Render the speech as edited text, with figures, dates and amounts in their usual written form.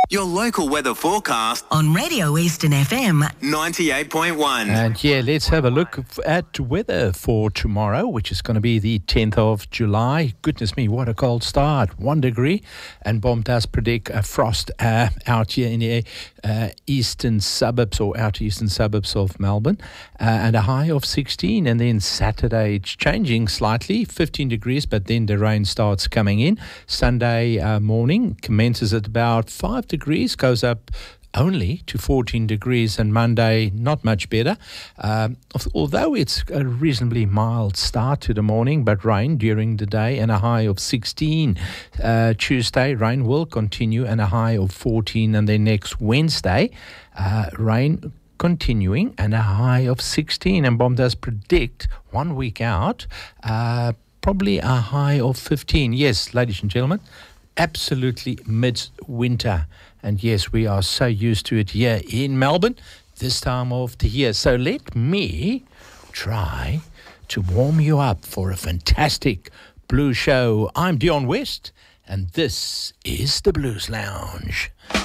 Your local weather forecast on Radio Eastern FM 98.1. And let's have a look at weather for tomorrow, which is going to be the 10th of July. Goodness me, what a cold start. 1 degree. And BOM does predict a frost out here in the eastern suburbs or outer eastern suburbs of Melbourne, and a high of 16. And then Saturday, it's changing slightly, 15 degrees, but then the rain starts coming in. Sunday morning commences at about 5 degrees, goes up only to 14 degrees, and Monday not much better, although it's a reasonably mild start to the morning, but rain during the day and a high of 16. Tuesday rain will continue and a high of 14, and then next Wednesday rain continuing and a high of 16, and BOM does predict 1 week out probably a high of 15. Yes, ladies and gentlemen, absolutely mid-winter. And yes, we are so used to it here in Melbourne this time of the year. So let me try to warm you up for a fantastic blues show. I'm Dion West, and this is the Blues Lounge.